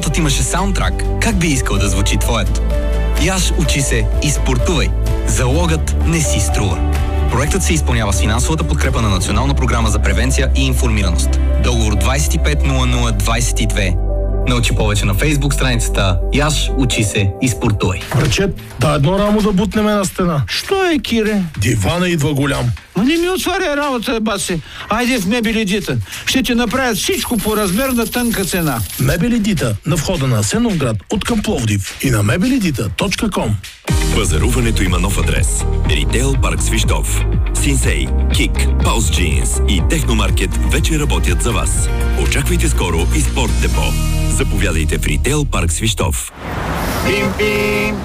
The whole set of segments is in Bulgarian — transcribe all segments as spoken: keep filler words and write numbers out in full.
животът имаше саундтрак, как би искал да звучи твоят? Яш, учи се и спортувай. Залогът не си струва. Проектът се изпълнява с финансовата подкрепа на Национална програма за превенция и информираност. Договор двайсет и пет нула нула двайсет и две. Научи повече на Фейсбук страницата Яш, учи се и спортувай. Брачет, да едно рамо да бутнеме на стена. Що е, Кире? Дивана идва голям. Ма не ми отваря работа, баси. Айде в Мебели Дита. Ще ти направят всичко по размер на тънка цена. Мебели Дита на входа на Асеновград от към Пловдив и на мебелидита точка ком. Пазаруването има нов адрес. Ритейл парк Свищов. Синсей, Кик, Паус Джинс и Техномаркет вече работят за вас. Очаквайте скоро и Спорт Депо. Заповядайте в Ритейл парк Свищов. Бим-бим!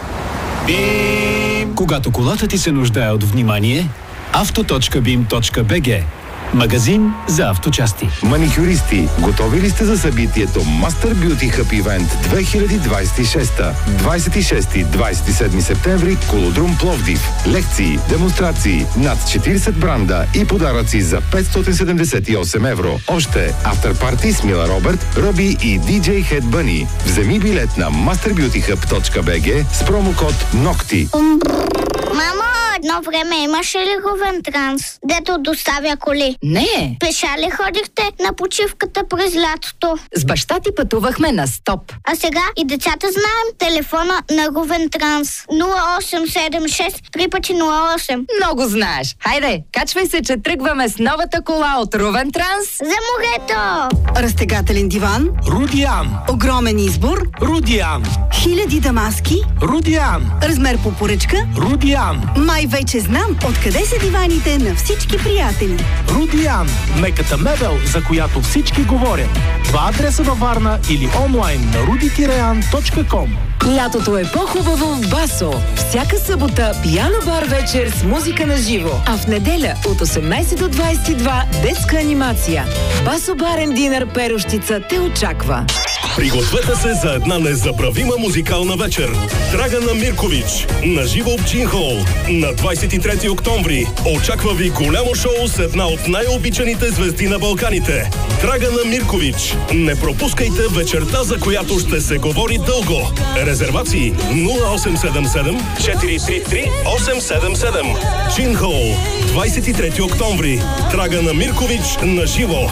Бим! Когато колата ти се нуждае от внимание, авто точка бим точка би джи. Магазин за авточасти. Маникюристи, готови ли сте за събитието Master Beauty Hub Event две хиляди двайсет и шеста? двайсет и шести до двайсет и седми септември, Колодрум Пловдив. Лекции, демонстрации, над четирийсет бранда и подаръци за петстотин седемдесет и осем евро. Още Afterparty с Мила Робърт, Роби и диджей Head Bunny. Вземи билет на master beauty hub точка би джи с промокод НОКТИ. Мамо, едно време имаше ли Ровен Транс, дето доставя коли? Не. Пеша ли ходихте на почивката през лятото? С баща ти пътувахме на стоп. А сега и децата знаем телефона на Ровен Транс. нула осем седем шест три пъти нула осем. Много знаеш. Хайде, качвай се, че тръгваме с новата кола от Ровен Транс. За морето! Разтегателен диван. Рудиан. Огромен избор. Рудиан. Хиляди дамаски. Рудиан. Размер по поръчка. Рудиан. Май вече знам откъде са диваните на всички приятели. Рудиан. Меката мебел, за която всички говорят. Два адреса във Варна или онлайн на руди тире ан точка ком. Лятото е по-хубаво в Басо. Всяка събота пиано бар вечер с музика на живо. А в неделя от осемнайсет до двайсет и два детска анимация. Басо барен динър Перущица те очаква. Пригответе се за една незабравима музикална вечер. Драгана Миркович на живо в Чин Хол на двайсет и трети октомври. Очаква ви голямо шоу с една от най-обичаните звезди на Балканите. Драгана Миркович. Не пропускайте вечерта, за която ще се говори дълго. Резервации нула осем седем седем четири три три осем седем седем. Чин Хол, двайсет и трети октомври. Драгана Миркович на живо.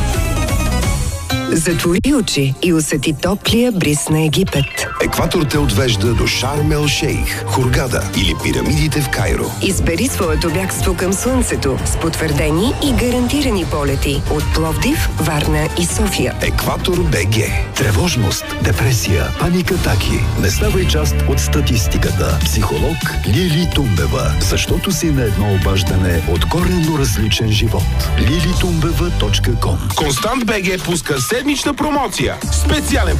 Затвори очи и усети топлия бриз на Египет. Екватор те отвежда до Шарм ел Шейх, Хургада или пирамидите в Кайро. Избери своето бягство към слънцето с потвърдени и гарантирани полети от Пловдив, Варна и София. Екватор БГ. Тревожност, депресия, паникатаки. Не ставай част от статистиката. Психолог Лили Тумбева. Защото си на едно обаждане от коренно различен живот. лили тумбева точка ком. Констант БГ пуска седмична промоция. Специален